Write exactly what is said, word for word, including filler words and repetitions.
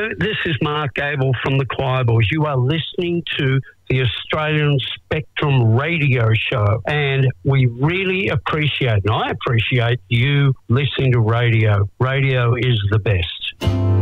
Hello, this is Mark Gable from the Choir Boys. You are listening to the Australian Spectrum radio show, and we really appreciate, and I appreciate you listening to radio. Radio is the best.